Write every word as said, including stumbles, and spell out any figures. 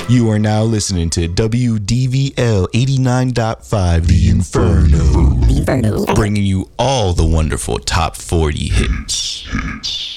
You are now listening to W D V L eighty-nine point five, The Inferno. The Inferno. Bringing you all the wonderful top forty hits.